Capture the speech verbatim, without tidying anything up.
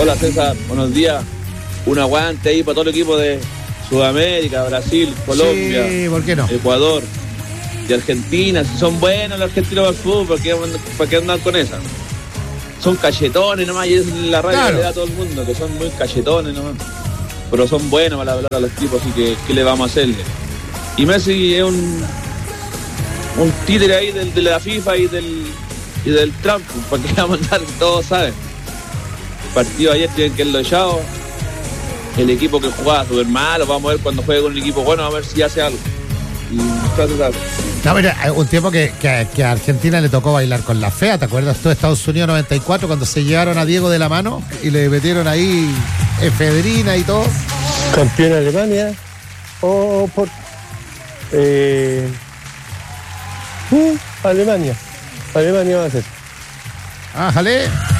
Hola César, buenos días. Un aguante ahí para todo el equipo de Sudamérica, Brasil, Colombia, Sí, ¿por qué no? Ecuador y Argentina. Si son buenos los argentinos del fútbol, ¿para qué, ¿para qué andan con esa? Son cachetones nomás, y es la radio Claro. que le da a todo el mundo, que son muy cachetones nomás. Pero son buenos para hablar a los tipos, así que ¿qué le vamos a hacerle? Y Messi es un un títere ahí del, de la FIFA y del y del Trump, ¿para qué vamos a andar? Todos saben. El partido ayer tienen que haberlo echado. El equipo que jugaba súper malo, vamos a ver cuando juegue con un equipo bueno, a ver si hace algo. Y trata, trata. No, pero hay un tiempo que, que, que a Argentina le tocó bailar con la fea, ¿te acuerdas tú de Estados Unidos noventa y cuatro cuando se llevaron a Diego de la mano y le metieron ahí efedrina y todo? Campeón Alemania o por eh, uh, Alemania. Alemania va a ser. Ájale.